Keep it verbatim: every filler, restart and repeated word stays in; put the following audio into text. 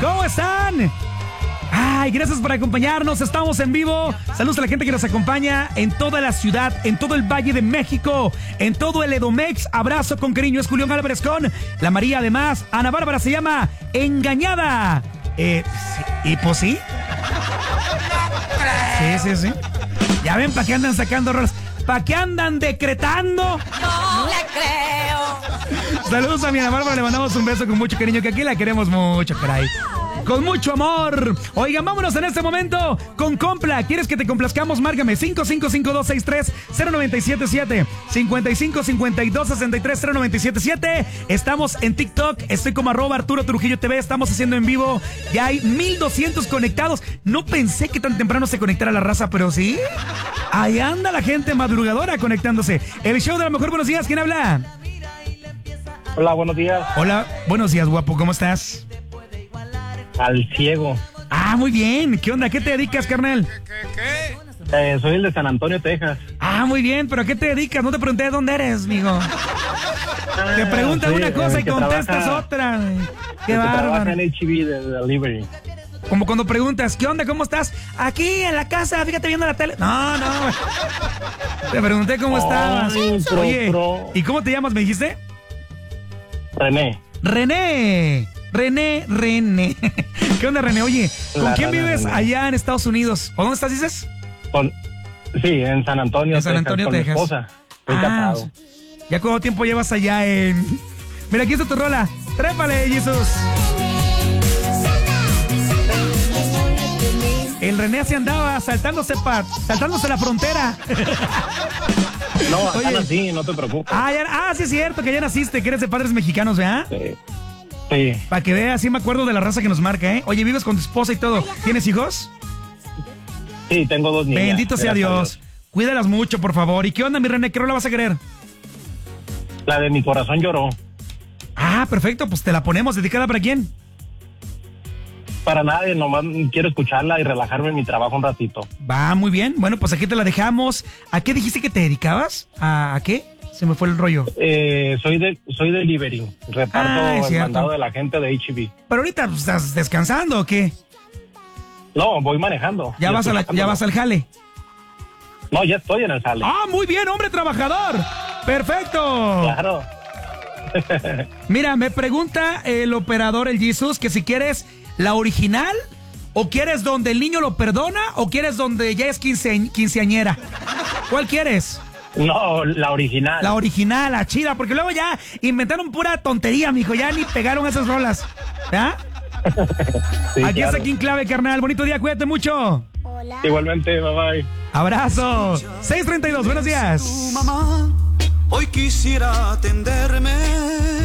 ¿Cómo están? Ay, gracias por acompañarnos, estamos en vivo. Saludos a la gente que nos acompaña en toda la ciudad, en todo el Valle de México, en todo el Edomex. Abrazo con cariño, es Julián Álvarez con la María. Además, Ana Bárbara se llama Engañada. Eh, sí, ¿y pues sí? Sí, sí, sí. Ya ven, ¿para qué andan sacando rolas? ¿Para qué andan decretando? No le creo. Saludos a mi Ana Bárbara, le mandamos un beso con mucho cariño, que aquí la queremos mucho, caray. Con mucho amor. Oigan, vámonos en este momento con Compla. ¿Quieres que te complazcamos? Márgame cinco cinco cinco dos seis tres cero nueve siete siete, cinco cinco cinco dos seis tres cero nueve siete siete. Estamos en TikTok, estoy como arroba Arturo Trujillo T V. Estamos haciendo en vivo. Ya hay mil doscientos conectados. No pensé que tan temprano se conectara la raza, pero sí. Ahí anda la gente madrugadora conectándose. El show de la mejor. Buenos días, ¿quién habla? Hola, buenos días. Hola, buenos días, guapo, ¿cómo estás? Al ciego. Ah, muy bien. ¿Qué onda? ¿Qué te dedicas, carnal? ¿Qué? Eh, soy el de San Antonio, Texas. Ah, muy bien. ¿Pero a qué te dedicas? No te pregunté de dónde eres, mijo. Ah, te preguntas sí, una cosa y contestas trabaja, otra. Qué bárbaro. Trabaja en H E B de delivery. Como cuando preguntas, ¿qué onda? ¿Cómo estás? Aquí en la casa, fíjate viendo la tele. No, no. Te pregunté cómo oh, estabas. Pro, Oye, pro. ¿Y cómo te llamas, me dijiste? René. René. René, René. ¿Qué onda, René? Oye, ¿con la quién René, vives René. allá en Estados Unidos? ¿O dónde estás, dices? Con, sí, en San Antonio, en San Antonio, Texas. Con Texas. Mi esposa. Estoy ah, casado. ¿Ya cuánto tiempo llevas allá en...? Mira, aquí está tu rola. Trépale, Jesús. El René así andaba, saltándose, pa, saltándose la frontera. No, acá Oye, nací, no te preocupes. Ah, ya, ah, sí es cierto, que ya naciste, que eres de padres mexicanos, ¿verdad? Sí. Sí. Para que veas, sí me acuerdo de la raza que nos marca, ¿eh? Oye, vives con tu esposa y todo. ¿Tienes hijos? Sí, tengo dos niñas. Bendito sea Dios. Dios. Cuídalas mucho, por favor. ¿Y qué onda, mi René? ¿Qué rola vas a querer? La de Mi Corazón Lloró. Ah, perfecto. Pues te la ponemos. ¿Dedicada para quién? Para nadie. Nomás quiero escucharla y relajarme en mi trabajo un ratito. Va, muy bien. Bueno, pues aquí te la dejamos. ¿A qué dijiste que te dedicabas? ¿A, a qué? Se me fue el rollo. Eh, soy de soy delivery. Reparto ah, el mandado de la gente de H E B. Pero ahorita pues, estás descansando ¿o qué? No, voy manejando. ¿Ya vas a la, ya vas al jale? No, ya estoy en el jale. Ah, muy bien, hombre trabajador. Perfecto. Claro. Mira, me pregunta el operador, el Jesús, que si quieres la original o quieres donde el niño lo perdona o quieres donde ya es quince, quinceañera. ¿Cuál quieres? No, la original. La original, la chida, porque luego ya inventaron pura tontería, mijo, ya ni pegaron esas rolas. ¿Ya? Sí, aquí claro. Está King Clave, carnal. Bonito día, cuídate mucho. Hola. Igualmente, bye bye. Abrazo. seis treinta y dos, buenos días. Tu mamá hoy quisiera atenderme.